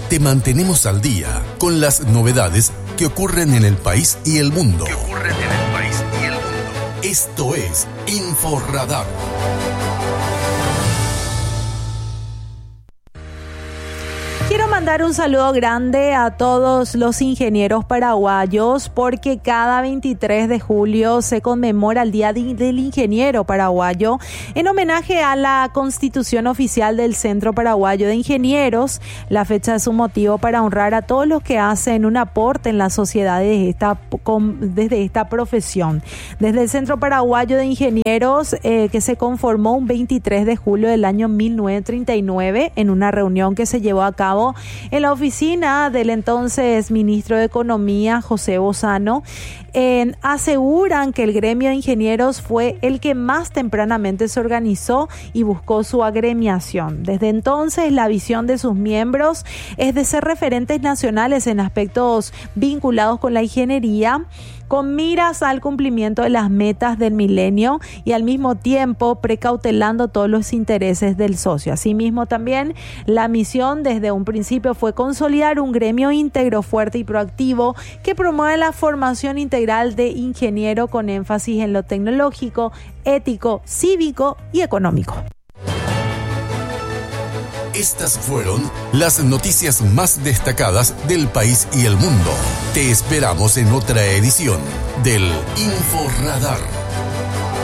te mantenemos al día con las novedades que ocurren en el país y el mundo. Esto es InfoRadar. Quiero mandar un saludo grande a todos los ingenieros paraguayos porque cada 23 de julio se conmemora el Día del Ingeniero Paraguayo en homenaje a la constitución oficial del Centro Paraguayo de Ingenieros. La fecha es un motivo para honrar a todos los que hacen un aporte en la sociedad desde esta profesión. Desde el Centro Paraguayo de Ingenieros, que se conformó un 23 de julio del año 1939 en una reunión que se llevó a cabo en la oficina del entonces ministro de Economía, José Bozano, aseguran que el gremio de ingenieros fue el que más tempranamente se organizó y buscó su agremiación. Desde entonces, la visión de sus miembros es de ser referentes nacionales en aspectos vinculados con la ingeniería, con miras al cumplimiento de las metas del milenio y al mismo tiempo precautelando todos los intereses del socio. Asimismo, también la misión desde un principio fue consolidar un gremio íntegro, fuerte y proactivo que promueve la formación integral de ingeniero con énfasis en lo tecnológico, ético, cívico y económico. Estas fueron las noticias más destacadas del país y el mundo. Te esperamos en otra edición del InfoRadar.